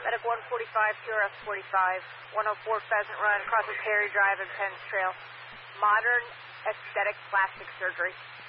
Medic 145, QRS 45, 104 Pheasant Run, crosses Harry Drive and Penn's Trail. Modern aesthetic plastic surgery.